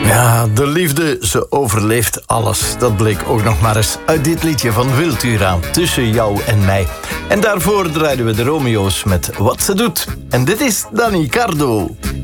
Ja, de liefde, ze overleeft alles. Dat bleek ook nog maar eens uit dit liedje van Wiltura, Tussen jou en mij. En daarvoor draaiden we de Romeo's met Wat ze doet. En dit is Danny Cardo.